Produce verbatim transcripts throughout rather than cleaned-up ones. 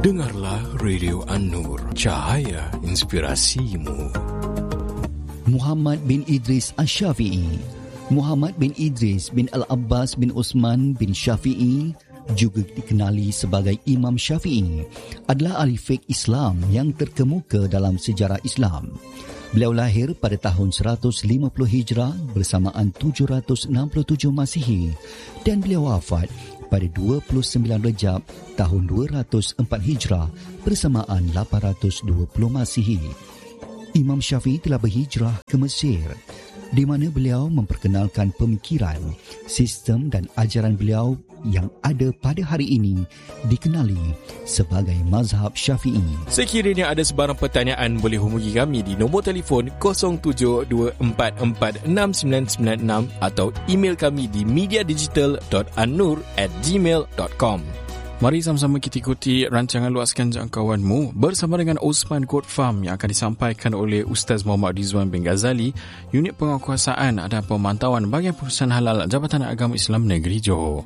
Dengarlah Radio An-Nur, cahaya inspirasimu. Muhammad bin Idris Asy-Syafi'i. Muhammad bin Idris bin Al-Abbas bin Osman bin Syafi'i, juga dikenali sebagai Imam Syafi'i, adalah ahli fiqh Islam yang terkemuka dalam sejarah Islam. Beliau lahir pada tahun seratus lima puluh Hijrah bersamaan tujuh ratus enam puluh tujuh Masihi dan beliau wafat pada dua puluh sembilan Rejab tahun dua ratus empat Hijrah bersamaan lapan ratus dua puluh Masihi. Imam Syafi'i telah berhijrah ke Mesir, di mana beliau memperkenalkan pemikiran, sistem dan ajaran beliau yang ada pada hari ini dikenali sebagai mazhab Syafi'i. Sekiranya ada sebarang pertanyaan, boleh hubungi kami di nombor telefon kosong tujuh dua empat empat enam sembilan sembilan enam atau email kami di mediadigital dot annur at gmail dot com. Mari sama-sama kita ikuti rancangan Luaskan Jangkauanmu bersama dengan Osman Goat Farm yang akan disampaikan oleh Ustaz Muhammad Rizwan bin Ghazali, Unit Penguatkuasaan dan Pemantauan Bahagian Pengurusan Halal Jabatan Agama Islam Negeri Johor.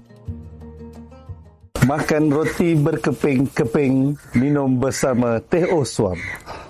Makan roti berkeping-keping, minum bersama teh Oswam.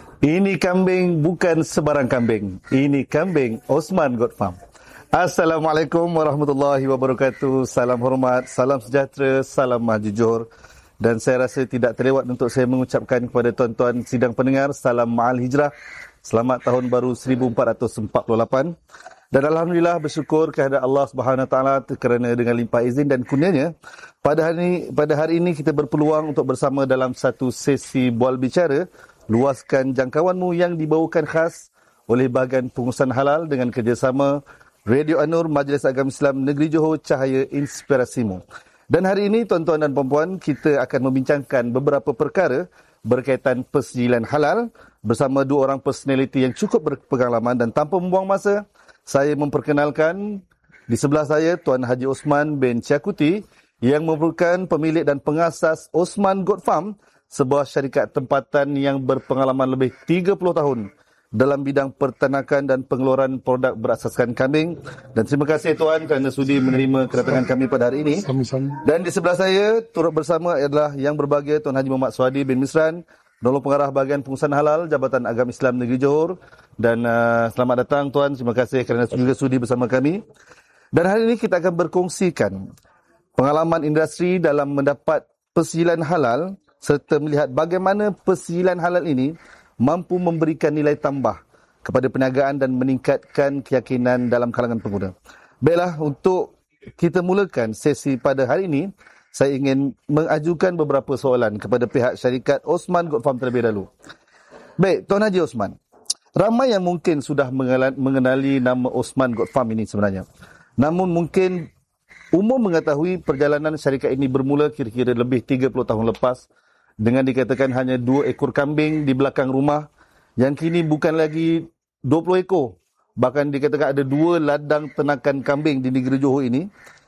Ini kambing bukan sebarang kambing. Ini kambing Osman Goat Farm. Assalamualaikum warahmatullahi wabarakatuh. Salam hormat, salam sejahtera, salam maju Johor. Dan saya rasa tidak terlewat untuk saya mengucapkan kepada tuan-tuan sidang pendengar, salam ma'al hijrah. Selamat tahun baru seribu empat ratus empat puluh lapan. Dan Alhamdulillah bersyukur kehadirat Allah Subhanahu Wa Taala kerana dengan limpah izin dan kurnianya, pada hari ini, pada hari ini kita berpeluang untuk bersama dalam satu sesi bual bicara Luaskan Jangkauanmu yang dibawakan khas oleh Bahagian Pengurusan Halal dengan kerjasama Radio An-Nur, Majlis Agama Islam Negeri Johor, cahaya inspirasimu. Dan hari ini tuan-tuan dan puan-puan, kita akan membincangkan beberapa perkara berkaitan persijilan halal bersama dua orang personaliti yang cukup berpengalaman. Dan tanpa membuang masa, saya memperkenalkan di sebelah saya Tuan Haji Osman bin Ciakuti yang merupakan pemilik dan pengasas Osman Goat Farm, sebuah syarikat tempatan yang berpengalaman lebih tiga puluh tahun dalam bidang pertanakan dan pengeluaran produk berasaskan kambing. Dan terima kasih Tuan kerana sudi menerima kedatangan kami pada hari ini. Sama-sama. Dan di sebelah saya turut bersama adalah yang berbahagia Tuan Haji Muhammad Suhadi bin Misran, Penolong Pengarah Bahagian Pengurusan Halal Jabatan Agama Islam Negeri Johor. Dan uh, selamat datang Tuan, terima kasih kerana juga sudi bersama kami. Dan hari ini kita akan berkongsikan pengalaman industri dalam mendapat persijilan halal serta melihat bagaimana persijilan halal ini mampu memberikan nilai tambah kepada perniagaan dan meningkatkan keyakinan dalam kalangan pengguna. Baiklah, untuk kita mulakan sesi pada hari ini, saya ingin mengajukan beberapa soalan kepada pihak syarikat Osman Goat Farm terlebih dahulu. Baik, Tuan Haji Osman, ramai yang mungkin sudah mengenali nama Osman Goat Farm ini sebenarnya. Namun mungkin umum mengetahui perjalanan syarikat ini bermula kira-kira lebih tiga puluh tahun lepas dengan dikatakan hanya dua ekor kambing di belakang rumah, yang kini bukan lagi dua puluh ekor. Bahkan dikatakan ada dua ladang ternakan kambing di negeri Johor ini,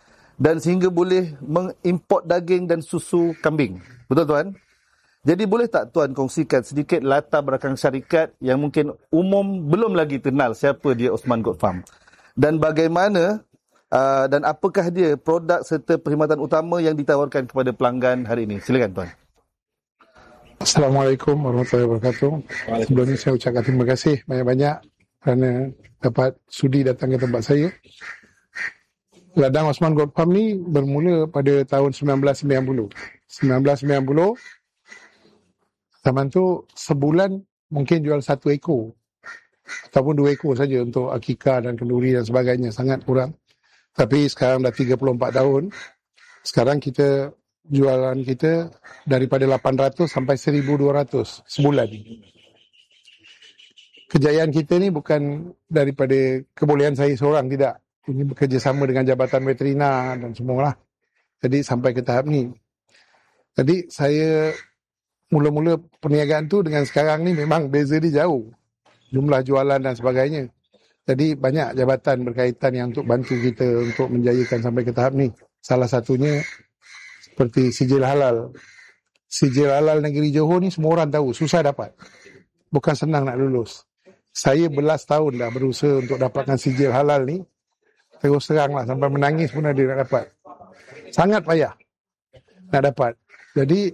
dan sehingga boleh mengimport daging dan susu kambing. Betul Tuan? Jadi boleh tak Tuan kongsikan sedikit latar belakang syarikat yang mungkin umum belum lagi kenal siapa dia Osman Goat Farm, dan bagaimana uh, dan apakah dia produk serta perkhidmatan utama yang ditawarkan kepada pelanggan hari ini? Silakan Tuan. Assalamualaikum warahmatullahi wabarakatuh. Sebelumnya saya ucapkan terima kasih banyak-banyak kerana dapat sudi datang ke tempat saya. Ladang Osman Goat Farm ni bermula pada tahun sembilan belas sembilan puluh. sembilan belas sembilan puluh, zaman tu sebulan mungkin jual satu ekor ataupun dua ekor saja untuk akikah dan kenduri dan sebagainya, sangat kurang. Tapi sekarang dah tiga puluh empat tahun, sekarang kita jualan kita daripada lapan ratus sampai seribu dua ratus sebulan. Kejayaan kita ni bukan daripada kebolehan saya seorang, tidak. Ini bekerjasama dengan Jabatan Veterina dan semualah. Jadi sampai ke tahap ni. Jadi saya mula-mula perniagaan tu dengan sekarang ni memang beza dia jauh. Jumlah jualan dan sebagainya. Jadi banyak jabatan berkaitan yang untuk bantu kita untuk menjayakan sampai ke tahap ni. Salah satunya seperti sijil halal. Sijil halal negeri Johor ni semua orang tahu, susah dapat. Bukan senang nak lulus. Saya belas tahun dah berusaha untuk dapatkan sijil halal ni. Terus terang lah, sampai menangis pun ada nak dapat. Sangat payah nak dapat. Jadi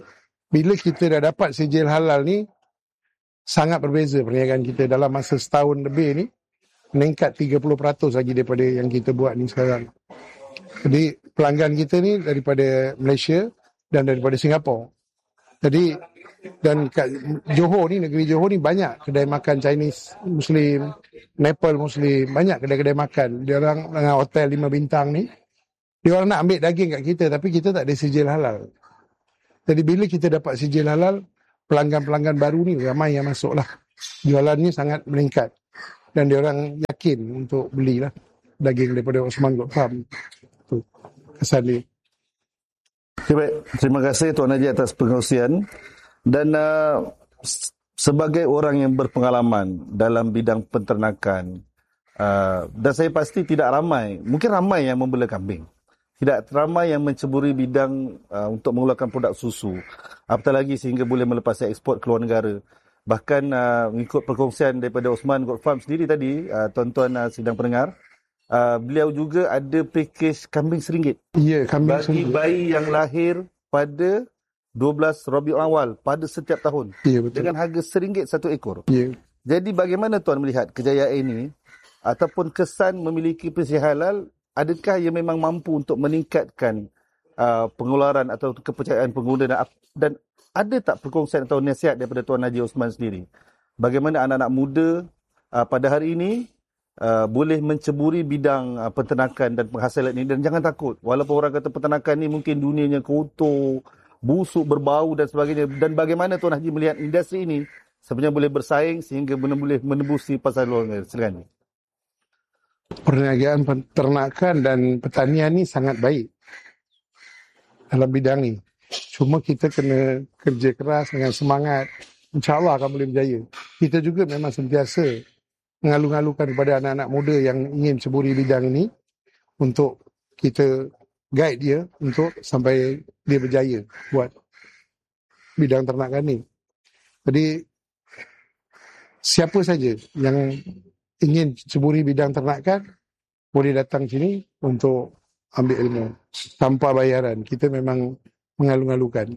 bila kita dah dapat sijil halal ni, sangat berbeza perniagaan kita dalam masa setahun lebih ni, meningkat tiga puluh peratus lagi daripada yang kita buat ni sekarang. Jadi pelanggan kita ni daripada Malaysia dan daripada Singapura. Jadi dan kat Johor ni, negeri Johor ni banyak kedai makan Chinese Muslim, Nepal Muslim, banyak kedai-kedai makan. Dia orang dengan hotel lima bintang ni, dia orang nak ambil daging kat kita tapi kita tak ada sijil halal. Jadi bila kita dapat sijil halal, pelanggan-pelanggan baru ni ramai yang masuk lah. Jualannya sangat meningkat. Dan dia orang yakin untuk belilah daging daripada Osman Goat Farm. Tu kesan dia. Okay, baik. Terima kasih Tuan Haji atas pengkongsian. Dan uh, sebagai orang yang berpengalaman dalam bidang penternakan, uh, dan saya pasti tidak ramai, mungkin ramai yang membela kambing. Tidak ramai yang menceburi bidang uh, untuk mengeluarkan produk susu. Apatah lagi sehingga boleh melepasi ekspor ke luar negara. Bahkan uh, mengikut perkongsian daripada Osman Goat Farm sendiri tadi, uh, tuan-tuan uh, sidang pendengar, uh, beliau juga ada pakej kambing seringgit. Ya, kambing bagi seringgit. Bayi yang lahir pada dua belas Rabiul Awal pada setiap tahun. Ya, betul. Dengan harga seringgit satu ekor. Ya. Jadi bagaimana tuan melihat kejayaan ini ataupun kesan memiliki pesisir halal? Adakah ia memang mampu untuk meningkatkan uh, pengeluaran atau kepercayaan pengguna dan, dan ada tak perkongsian atau nasihat daripada Tuan Haji Osman sendiri? Bagaimana anak-anak muda uh, pada hari ini uh, boleh menceburi bidang uh, penternakan dan penghasilan ini, dan jangan takut. Walaupun orang kata penternakan ini mungkin dunianya kotor, busuk, berbau dan sebagainya. Dan bagaimana Tuan Haji melihat industri ini sebenarnya boleh bersaing sehingga boleh menembusi pasar luar negara? Silakan. Perniagaan peternakan dan pertanian ni sangat baik dalam bidang ni. Cuma kita kena kerja keras dengan semangat. InsyaAllah akan boleh berjaya. Kita juga memang sentiasa mengalu-alukan kepada anak-anak muda yang ingin ceburi bidang ini untuk kita guide dia untuk sampai dia berjaya buat bidang ternakan ni. Jadi siapa saja yang ingin ceburi bidang ternakan boleh datang sini untuk ambil ilmu tanpa bayaran. Kita memang mengalu-alukan.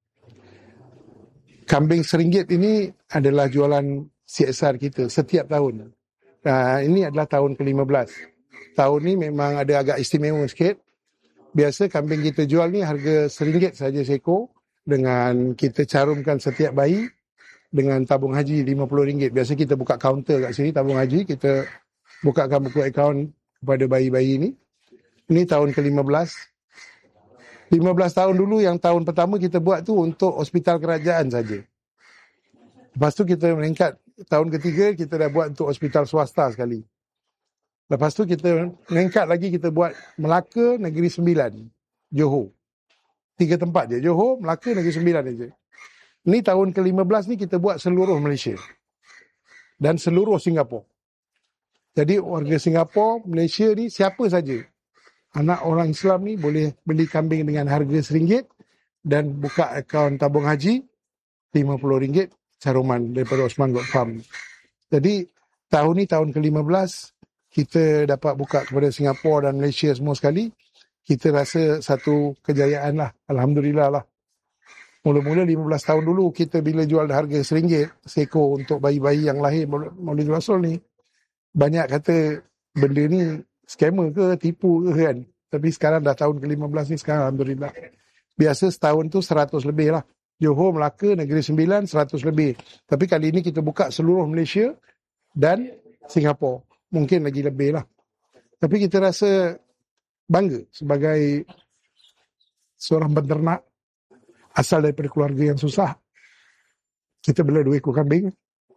Kambing seringgit ini adalah jualan C S R kita setiap tahun. Nah, ini adalah tahun ke lima belas. Tahun ni memang ada agak istimewa sikit. Biasa kambing kita jual ni harga seringgit saja seekor, dengan kita carumkan setiap bayi dengan tabung haji lima puluh ringgit. Biasa kita buka kaunter kat sini tabung haji, kita bukakan buku akaun kepada bayi-bayi ni. Ini tahun ke lima belas. lima belas tahun dulu, yang tahun pertama kita buat tu untuk hospital kerajaan saja. Lepas tu kita meningkat, tahun ketiga kita dah buat untuk hospital swasta sekali. Lepas tu kita meningkat lagi, kita buat Melaka, Negeri Sembilan, Johor. Tiga tempat je, Johor, Melaka, Negeri Sembilan aja. Ni tahun ke lima belas ni kita buat seluruh Malaysia dan seluruh Singapura. Jadi warga Singapura, Malaysia ni siapa saja, anak orang Islam ni boleh beli kambing dengan harga seringgit dan buka akaun tabung haji lima puluh ringgit caruman daripada Osman Goat Farm. Jadi tahun ni tahun ke lima belas kita dapat buka kepada Singapura dan Malaysia semua sekali. Kita rasa satu kejayaan lah. Alhamdulillah lah. Mula-mula lima belas tahun dulu kita bila jual harga seringgit seekor untuk bayi-bayi yang lahir Maulidul Rasul ni, banyak kata benda ni scammer ke, tipu ke kan. Tapi sekarang dah tahun ke lima belas ni, sekarang Alhamdulillah. Biasa setahun tu seratus lebih lah. Johor, Melaka, Negeri Sembilan, seratus lebih. Tapi kali ni kita buka seluruh Malaysia dan Singapura. Mungkin lagi lebih lah. Tapi kita rasa bangga sebagai seorang penternak asal daripada keluarga yang susah. Kita bela dua ekor kambing.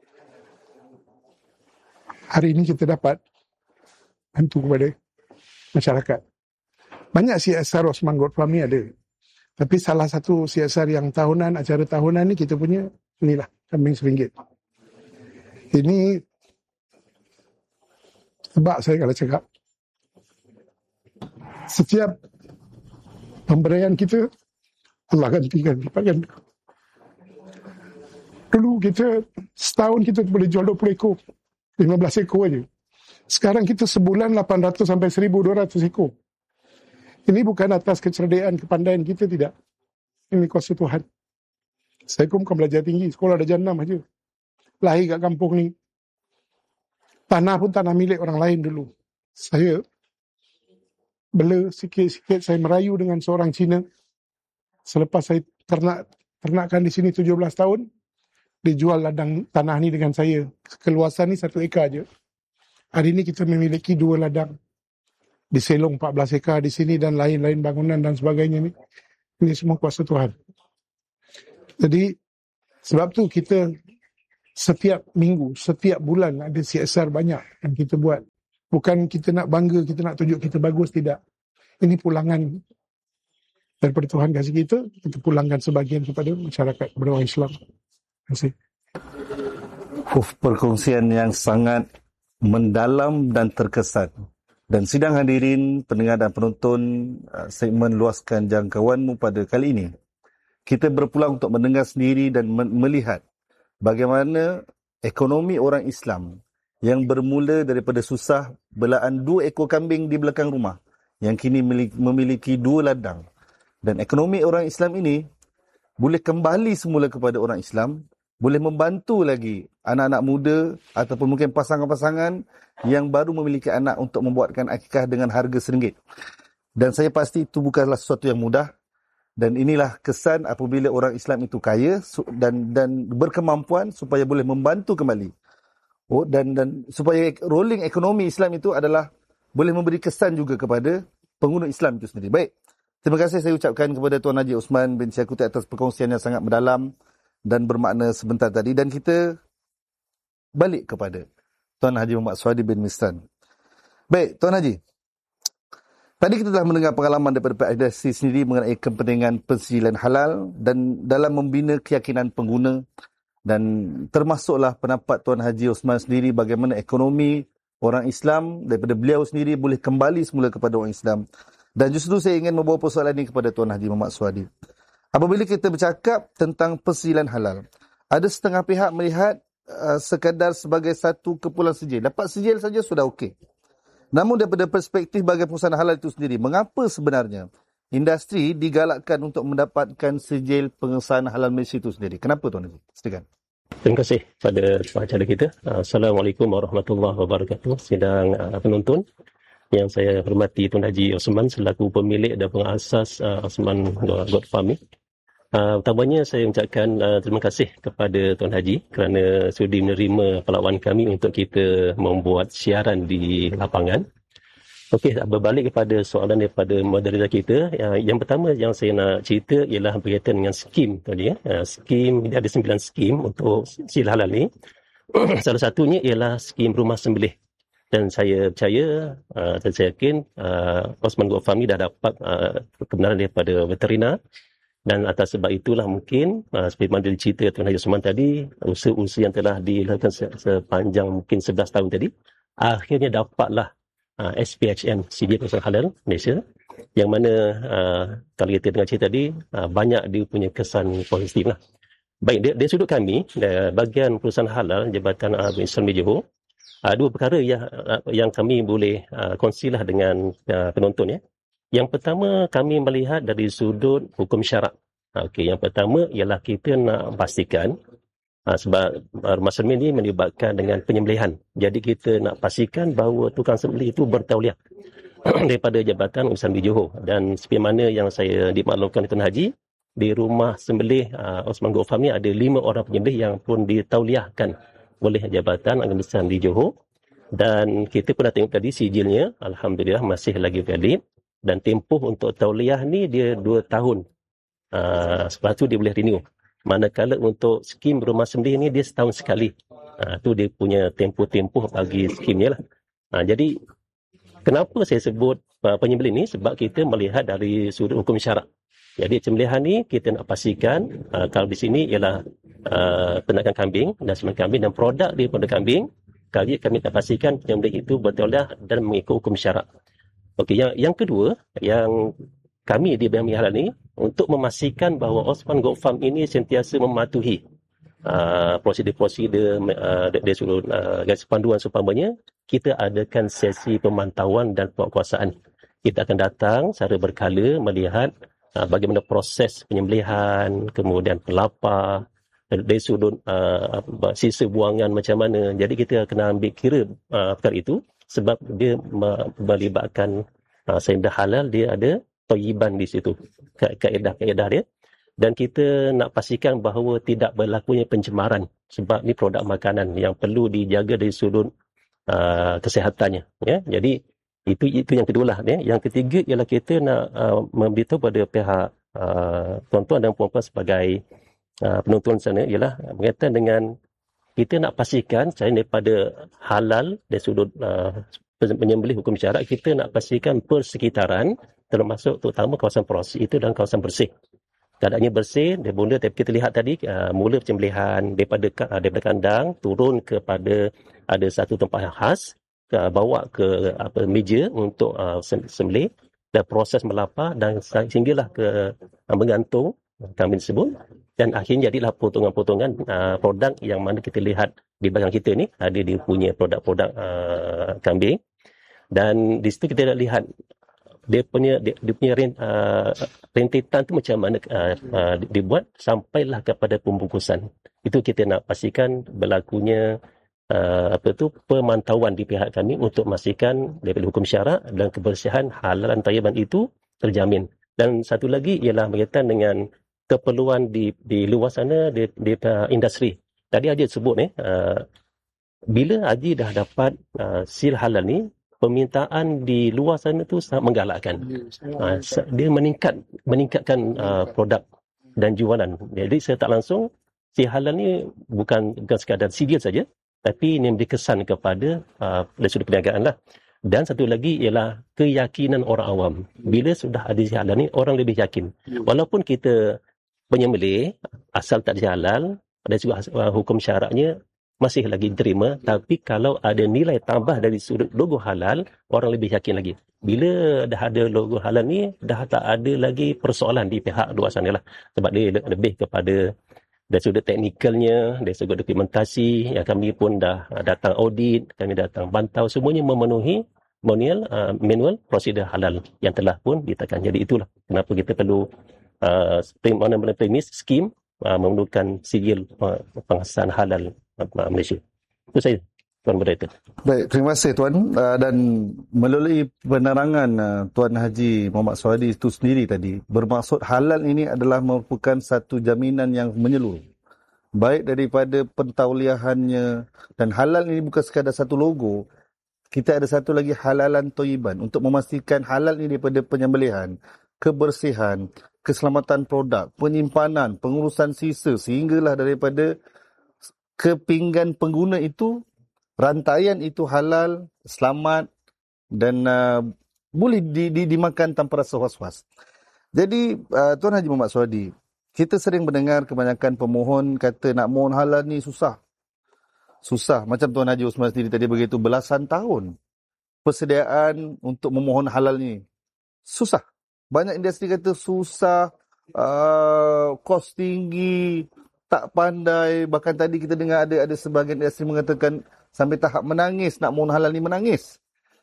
Hari ini kita dapat bantu kepada masyarakat. Banyak C S R Osman Goat Farm ni ada. Tapi salah satu C S R yang tahunan, acara tahunan ni kita punya, inilah, kambing seringgit. Ini sebab saya kalau cakap, setiap pemberian kita, Allah gantikan lipat ganda. Dulu kita, setahun kita boleh jual dua puluh ekor, lima belas ekor aja. Sekarang kita sebulan lapan ratus sampai seribu dua ratus ekor. Ini bukan atas kecerdaan, kepandaian kita, tidak. Ini kuasa Tuhan. Saya pun bukan belajar tinggi, sekolah darjah enam aja. Lahir kat kampung ni. Tanah pun tanah milik orang lain dulu. Saya bela sikit-sikit, saya merayu dengan seorang Cina. Selepas saya ternak ternakkan di sini tujuh belas tahun, dia jual ladang tanah ni dengan saya. Keluasan ni satu ekar je. Hari ini kita memiliki dua ladang. Di Selong empat belas ekar di sini dan lain-lain bangunan dan sebagainya ni. Ini semua kuasa Tuhan. Jadi, sebab tu kita setiap minggu, setiap bulan ada C S R banyak yang kita buat. Bukan kita nak bangga, kita nak tunjuk kita bagus, tidak. Ini pulangan daripada Tuhan kasih kita, kita pulangkan sebahagian kepada masyarakat beragama Islam. Terima kasih. Uf, perkongsian yang sangat mendalam dan terkesan. Dan sidang hadirin, pendengar dan penonton segmen Luaskan Jangkauanmu pada kali ini, kita berpulang untuk mendengar sendiri dan melihat bagaimana ekonomi orang Islam yang bermula daripada susah belaan dua ekor kambing di belakang rumah yang kini memiliki dua ladang. Dan ekonomi orang Islam ini boleh kembali semula kepada orang Islam, boleh membantu lagi anak-anak muda ataupun mungkin pasangan-pasangan yang baru memiliki anak untuk membuatkan akikah dengan harga seringgit. Dan saya pasti itu bukanlah sesuatu yang mudah. Dan inilah kesan apabila orang Islam itu kaya dan dan berkemampuan supaya boleh membantu kembali. Oh, dan dan supaya rolling ekonomi Islam itu adalah boleh memberi kesan juga kepada pengguna Islam itu sendiri. Baik. Terima kasih saya ucapkan kepada Tuan Haji Osman bin Syakuti atas perkongsian yang sangat mendalam dan bermakna sebentar tadi. Dan kita balik kepada Tuan Haji Muhammad Suhadi bin Misran. Baik, Tuan Haji. Tadi kita telah mendengar pengalaman daripada P I D S sendiri mengenai kepentingan pensijilan halal dan dalam membina keyakinan pengguna, dan termasuklah pendapat Tuan Haji Osman sendiri bagaimana ekonomi orang Islam daripada beliau sendiri boleh kembali semula kepada orang Islam. Dan justru saya ingin membawa persoalan ini kepada Tuan Haji Muhammad Suhadi. Apabila kita bercakap tentang pensijilan halal, ada setengah pihak melihat uh, sekadar sebagai satu kepulan sijil. Dapat sijil saja sudah okey. Namun daripada perspektif bahagian pengusahaan halal itu sendiri, mengapa sebenarnya industri digalakkan untuk mendapatkan sijil pengesahan halal Malaysia itu sendiri? Kenapa Tuan Haji? Silakan. Terima kasih pada pengacara kita. Assalamualaikum warahmatullahi wabarakatuh. Sidang uh, penonton yang saya hormati Tuan Haji Osman selaku pemilik dan pengasas uh, Osman Goat Farm. Uh, utamanya saya ucapkan uh, terima kasih kepada Tuan Haji kerana sudi menerima perlawanan kami untuk kita membuat siaran di lapangan. Okey, berbalik kepada soalan daripada moderator kita. Uh, yang pertama yang saya nak cerita ialah berkaitan dengan skim tadi. Ya. Uh, skim, ada sembilan skim untuk sil halal ni. Salah satunya ialah skim rumah sembelih. Dan saya percaya uh, dan saya yakin uh, Osman Goat Farm ni dah dapat uh, kebenaran daripada veterina. Dan atas sebab itulah mungkin uh, seperti mana cerita Tuan Haji Osman tadi, usaha-usaha yang telah dilakukan se- sepanjang mungkin sebelas tahun tadi, akhirnya dapatlah uh, S P H M, Sijil Pengusahaan Halal Malaysia, yang mana uh, kalau kita dengar cerita tadi, uh, banyak dia punya kesan positif lah. Baik, dari sudut kami, uh, bahagian perusahaan halal Jabatan uh, Islam di Johor, uh, dua perkara yang, uh, yang kami boleh uh, kongsilah dengan uh, penonton ya. Yang pertama, kami melihat dari sudut hukum syarak. Okey, yang pertama ialah kita nak pastikan uh, sebab rumah sembelih ini melibatkan dengan penyembelihan. Jadi kita nak pastikan bahawa tukang sembelih itu bertauliah daripada Jabatan Islam di Johor. Dan seperti mana yang saya dimaklumkan Tuan Haji, di rumah sembelih uh, Osman Goat Farm ni ada lima orang penyembelih yang pun ditauliahkan oleh Jabatan Islam di Johor. Dan kita pun dah tengok tadi sijilnya, alhamdulillah masih lagi valid. Dan tempoh untuk tauliah ni dia dua tahun. Uh, sebab tu dia boleh renew. Manakala untuk skim rumah sembelih ni dia setahun sekali. Uh, tu dia punya tempoh-tempoh bagi skimnya lah. Uh, jadi, kenapa saya sebut uh, penyembelih ni? Sebab kita melihat dari sudut hukum syarak. Jadi, sembelihan ni kita nak pastikan uh, kalau di sini ialah uh, ternakan kambing dan sembelihan kambing dan produk daripada kambing. Kali kami nak pastikan penyembelih itu bertauliah dan mengikut hukum syarak. Okey, yang yang kedua, yang kami di B M I Halal ni untuk memastikan bahawa Osman Goat Farm ini sentiasa mematuhi uh, prosedur-prosedur uh, dari sudut uh, garis panduan seumpamanya, kita adakan sesi pemantauan dan penguasaan. Kita akan datang secara berkala melihat uh, bagaimana proses penyembelihan, kemudian pelapar, dari sudut uh, sisa buangan macam mana. Jadi kita kena ambil kira uh, perkara itu sebab dia melibatkan uh, seindah halal, dia ada thayyiban di situ, kaedah-kaedah dia. Dan kita nak pastikan bahawa tidak berlakunya pencemaran sebab ni produk makanan yang perlu dijaga dari sudut uh, kesihatannya. Ya? Jadi itu itu yang kedua lah. Ya? Yang ketiga ialah kita nak uh, memberitahu pada pihak uh, tuan-tuan dan puan-puan sebagai uh, penonton sana ialah berkaitan dengan kita nak pastikan selain daripada halal dari sudut uh, penyembelih hukum syarak, kita nak pastikan persekitaran termasuk terutama kawasan proses itu dan kawasan bersih. Keadaannya bersih, dia bunda tapi kita lihat tadi uh, mula penyembelihan daripada uh, daripada kandang turun kepada ada satu tempat yang khas, uh, bawa ke apa meja untuk uh, sembelih dan proses melapar dan sehinggalah ke uh, menggantung kambing tersebut dan akhirnya jadilah potongan-potongan uh, produk yang mana kita lihat di belakang kita ni ada dia punya produk-produk uh, kambing dan di situ kita dah lihat dia punya dia, dia punya uh, rentetan tu macam mana uh, uh, dibuat sampailah kepada pembungkusan. Itu kita nak pastikan berlakunya uh, apa tu pemantauan di pihak kami untuk memastikan daripada hukum syarak dan kebersihan halal dan thayyiban itu terjamin. Dan satu lagi ialah berkaitan dengan keperluan di di luar sana di, di uh, industri. Tadi Haji sebut ni uh, bila Haji dah dapat uh, sil halal ni, permintaan di luar sana tu sangat menggalakkan. Uh, dia meningkat meningkatkan uh, produk dan jualan. Jadi saya tak langsung si halal ni bukan bukan sekadar sidil saja, tapi ini memberi kesan kepada uh, dari sudut perniagaan lah. Dan satu lagi ialah keyakinan orang awam. Bila sudah ada si halal ni, orang lebih yakin. Walaupun kita penyembelih asal tak ada halal, ada juga uh, hukum syaraknya masih lagi diterima, tapi kalau ada nilai tambah dari sudut logo halal, orang lebih yakin lagi. Bila dah ada logo halal ni, dah tak ada lagi persoalan di pihak luar sana lah. Sebab dia lebih kepada dari sudut teknikalnya, dari sudut dokumentasi, yang kami pun dah datang audit, kami datang bantau, semuanya memenuhi manual, uh, manual prosedur halal yang telah pun ditekan. Jadi itulah kenapa kita perlu uh, mana-mana premis, skim, uh, memerlukan sigil uh, penghasilan halal Malaysia. Itu saya, Tuan Moderator. Baik, terima kasih Tuan. Uh, dan melalui penerangan uh, Tuan Haji Muhammad Suhadi itu sendiri tadi, bermaksud halal ini adalah merupakan satu jaminan yang menyeluruh. Baik daripada pentauliahannya, dan halal ini bukan sekadar satu logo. Kita ada satu lagi halalan thayyiban untuk memastikan halal ini daripada penyembelihan, kebersihan, keselamatan produk, penyimpanan, pengurusan sisa sehinggalah daripada kepinggan pengguna itu, rantaian itu halal, selamat dan uh, boleh di, di, dimakan tanpa rasa was-was. Jadi uh, Tuan Haji Muhammad Suhadi, kita sering mendengar kebanyakan pemohon kata nak mohon halal ni susah. Susah. Macam Tuan Haji Osman sendiri tadi begitu, belasan tahun persediaan untuk memohon halal ni. Susah. Banyak industri kata susah, uh, kos tinggi, tak pandai. Bahkan tadi kita dengar ada ada sebahagian industri mengatakan sampai tahap menangis, nak mohon halal ni menangis.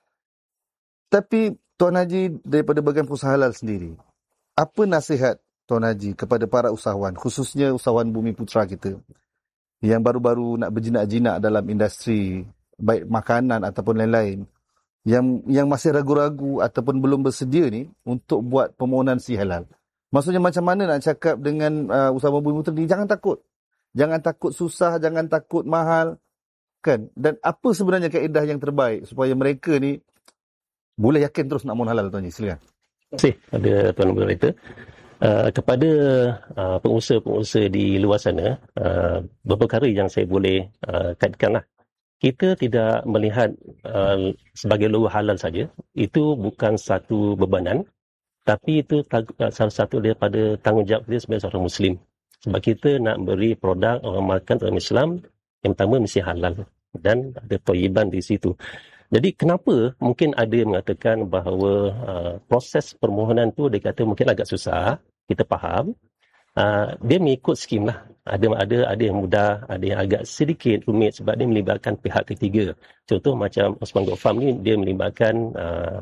Tapi Tuan Haji daripada bahagian pengusaha halal sendiri, apa nasihat Tuan Haji kepada para usahawan, khususnya usahawan Bumi Putra kita yang baru-baru nak berjinak-jinak dalam industri baik makanan ataupun lain-lain, yang yang masih ragu-ragu ataupun belum bersedia ni untuk buat permohonan si halal? Maksudnya macam mana nak cakap dengan uh, usahawan Bumi Putra ni, jangan takut. Jangan takut susah, jangan takut mahal. Kan? Dan apa sebenarnya kaedah yang terbaik supaya mereka ni boleh yakin terus nak mohon halal, Tuan Haji? Silakan. Terima kasih kepada Tuan Moderator. Uh, kepada uh, pengusaha-pengusaha di luar sana, uh, beberapa perkara yang saya boleh uh, kaitkan lah. Kita tidak melihat uh, sebagai logo halal saja. Itu bukan satu bebanan. Tapi itu salah satu daripada tanggungjawab kita sebagai seorang Muslim. Sebab kita nak beri produk orang makan orang Islam, yang pertama mesti halal. Dan ada thayyiban di situ. Jadi kenapa mungkin ada yang mengatakan bahawa uh, proses permohonan tu dia kata mungkin agak susah, kita faham. Uh, dia mengikut skim lah. Ada ada ada yang mudah, ada yang agak sedikit rumit sebab dia melibatkan pihak ketiga. Contoh macam Osman Gold Farm ni, dia melibatkan uh,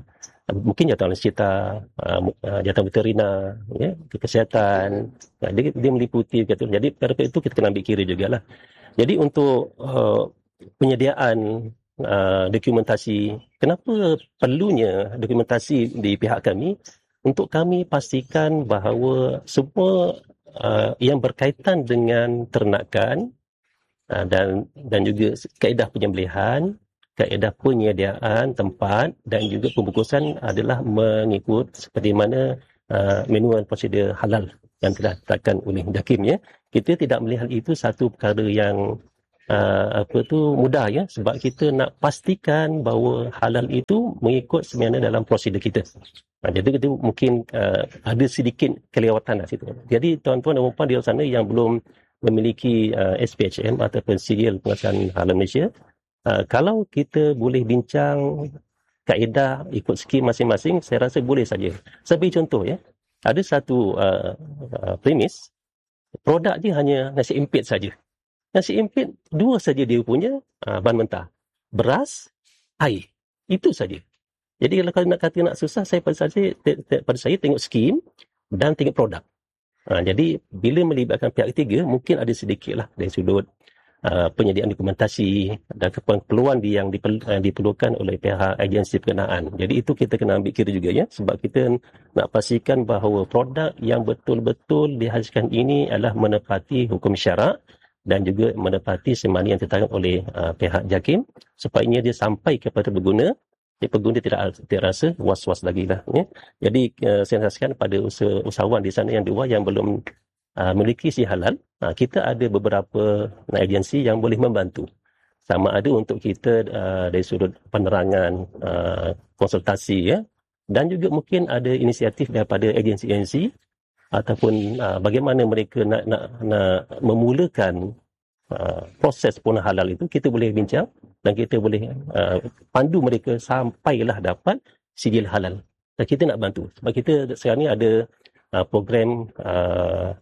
mungkin jawatan cita, uh, jawatan veterina, ya, kesihatan. Uh, dia, dia meliputi gitu. Jadi perkara itu kita kena ambil kira jugalah. Jadi untuk uh, penyediaan uh, dokumentasi, kenapa perlunya dokumentasi di pihak kami? Untuk kami pastikan bahawa semua uh, yang berkaitan dengan ternakan uh, dan dan juga kaedah penyembelihan, kaedah penyediaan tempat dan juga pembungkusan adalah mengikut seperti mana uh, manual prosedur halal yang telah ditetapkan oleh JAKIM, ya. Kita tidak melihat itu satu perkara yang uh, apa tu mudah, ya, sebab kita nak pastikan bahawa halal itu mengikut sebenarnya dalam prosedur kita. Nah, jadi itu mungkin uh, ada sedikit kelewatan di situ. Jadi tuan-tuan dan puan di luar sana yang belum memiliki uh, S P H M ataupun serial pengesahan halal Malaysia, Uh, kalau kita boleh bincang kaedah ikut skim masing-masing, saya rasa boleh saja. Sebagai contoh, ya, ada satu uh, uh, premis, produk dia hanya nasi impit saja. Nasi impit, dua saja dia punya uh, bahan mentah. Beras, air. Itu saja. Jadi kalau nak kata nak susah, saya pada saya, pada saya tengok skim dan tengok produk. Uh, jadi bila melibatkan pihak ketiga, mungkin ada sedikitlah dari sudut Uh, penyediaan dokumentasi dan keperluan yang diperlu, uh, diperlukan oleh pihak agensi berkenaan. Jadi itu kita kena ambil kira juga, ya, sebab kita nak pastikan bahawa produk yang betul-betul dihasilkan ini adalah menepati hukum syarak dan juga menepati semana yang ditetapkan oleh uh, pihak JAKIM supaya dia sampai kepada pengguna. Jadi pengguna tidak, tidak rasa was-was lagi lah, ya. Jadi uh, saya rasa pada usaha, usahawan di sana yang dua yang belum Uh, memiliki si halal, uh, kita ada beberapa uh, agensi yang boleh membantu. Sama ada untuk kita uh, dari sudut penerangan, uh, konsultasi, ya, dan juga mungkin ada inisiatif daripada agensi-agensi ataupun uh, bagaimana mereka nak, nak, nak memulakan uh, proses puna halal itu, kita boleh bincang dan kita boleh uh, pandu mereka sampailah dapat sijil halal. Dan kita nak bantu. Sebab kita sekarang ni ada uh, program uh,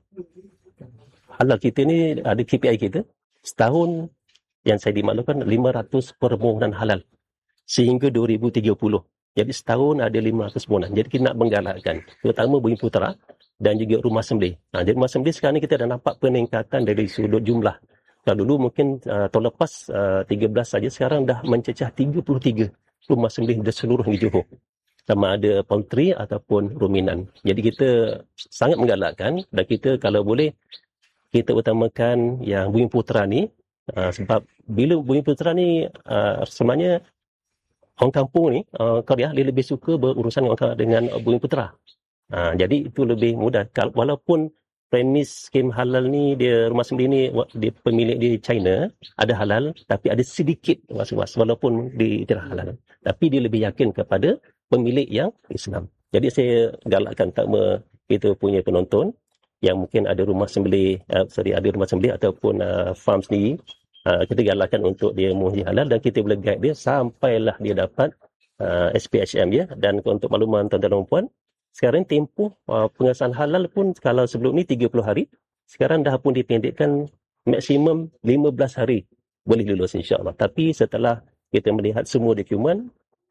halal kita ni, ada K P I kita. Setahun yang saya dimaklumkan lima ratus permohonan halal sehingga dua ribu tiga puluh. Jadi setahun ada lima ratus permohonan. Jadi kita nak menggalakkan terutama Bumi Putera dan juga rumah sembelih. Nah, jadi rumah sembelih sekarang ni kita dah nampak peningkatan dari sudut jumlah. Kalau dulu mungkin uh, tahun lepas uh, tiga belas saja, sekarang dah mencecah tiga puluh tiga rumah sembelih di seluruh di Johor. Sama ada poultry ataupun ruminan. Jadi kita sangat menggalakkan dan kita kalau boleh kita utamakan yang Bumi Putera ni, uh, sebab bila Bumi Putera ni uh, sebenarnya orang kampung ni, uh, kau dia, dia lebih suka berurusan dengan Bumi Putera. Uh, jadi itu lebih mudah. Walaupun premis skim halal ni, dia rumah sembelih ni, dia pemilik di China, ada halal, tapi ada sedikit was-was walaupun dia tidak halal. Tapi dia lebih yakin kepada pemilik yang Islam. Jadi saya galakkan takma kita punya penonton yang mungkin ada rumah sembelih, uh, sorry, ada rumah sembelih ataupun uh, farm sendiri, uh, kita galakkan untuk dia muhji halal dan kita boleh guide dia sampailah dia dapat uh, S P H M, ya. Dan untuk makluman tuan-tuan dan puan, sekarang tempoh uh, pengesahan halal pun kalau sebelum ni tiga puluh hari, sekarang dah pun dipendekkan maksimum lima belas hari boleh lulus insya-Allah. Tapi setelah kita melihat semua dokumen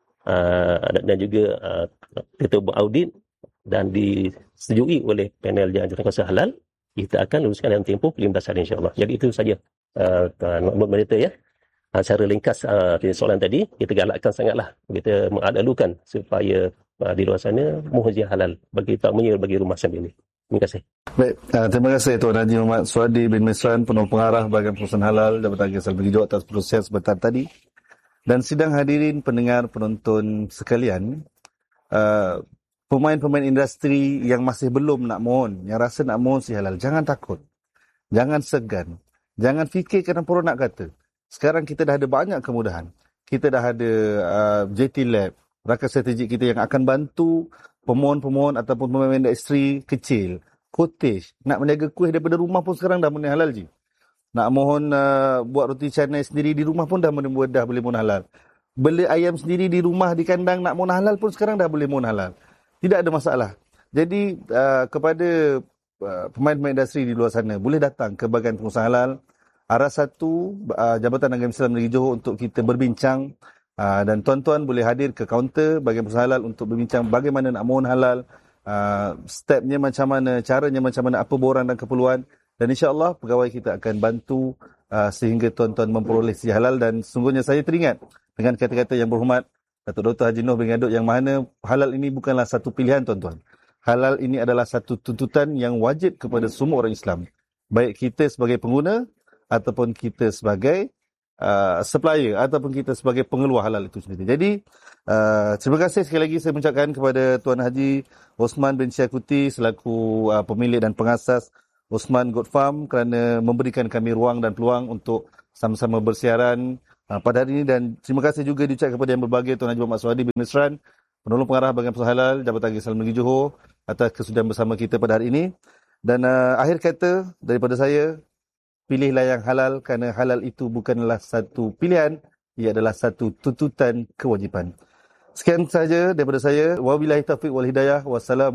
uh, dan juga uh, kita buat audit dan disetujui oleh panel yang jawatankuasa halal, kita akan luluskan dalam tempoh lima belas hari insya-Allah. Jadi itu saja uh, maklumat berita, ya. Uh, secara ringkas uh, soalan tadi, kita galakkan sangatlah kita mengadalukan supaya uh, di luar sana muhji halal bagi takmir bagi rumah sembelih. Terima kasih. Baik, uh, terima kasih Tuan Haji Muhammad Suhadi bin Misran, penolong pengarah bahagian perusahaan halal Jabatan Kesal Berhijau atas proses sebentar tadi. Dan sidang hadirin pendengar penonton sekalian, uh, pemain-pemain industri yang masih belum nak mohon, yang rasa nak mohon si halal, jangan takut. Jangan segan. Jangan fikir kenapa orang nak kata. Sekarang kita dah ada banyak kemudahan. Kita dah ada uh, J T Lab, rakan strategik kita yang akan bantu pemohon-pemohon ataupun pemain industri kecil, cottage, nak meniaga kuih daripada rumah pun sekarang dah boleh halal je. Nak mohon uh, buat roti canai sendiri di rumah pun dah boleh dah boleh mohon halal. Beli ayam sendiri di rumah di kandang nak mohon halal pun sekarang dah boleh mohon halal. Tidak ada masalah. Jadi uh, kepada uh, pemain-pemain industri di luar sana, boleh datang ke bahagian pengusaha halal Arah satu uh, Jabatan Agama Islam Negeri Johor untuk kita berbincang Uh, dan tuan-tuan boleh hadir ke kaunter bahagian pengusaha halal untuk berbincang bagaimana nak mohon halal, uh, stepnya macam mana, caranya macam mana, apa borang dan keperluan. Dan insya-Allah pegawai kita akan bantu uh, sehingga tuan-tuan memperoleh sijil halal. Dan sungguhnya saya teringat dengan kata-kata yang berhormat Datuk Doktor Haji Noh bin Gadot, yang mana halal ini bukanlah satu pilihan tuan-tuan. Halal ini adalah satu tuntutan yang wajib kepada semua orang Islam. Baik kita sebagai pengguna ataupun kita sebagai Uh, supplier ataupun kita sebagai pengeluar halal itu sendiri. Jadi uh, terima kasih sekali lagi saya mengucapkan kepada Tuan Haji Osman bin Syakuti selaku uh, pemilik dan pengasas Osman Goat Farm kerana memberikan kami ruang dan peluang untuk sama-sama bersiaran uh, pada hari ini. Dan terima kasih juga diucapkan kepada yang berbahagia Tuan Haji Muhammad Suhadi bin Misran, penolong pengarah bahagian pengusaha halal Jabatan Haji Islam Negeri Johor, atas kesudian bersama kita pada hari ini. Dan uh, akhir kata daripada saya, pilihlah yang halal kerana halal itu bukanlah satu pilihan, ia adalah satu tuntutan kewajipan. Sekian sahaja daripada saya. Wabillahi taufiq wal hidayah. Wassalam.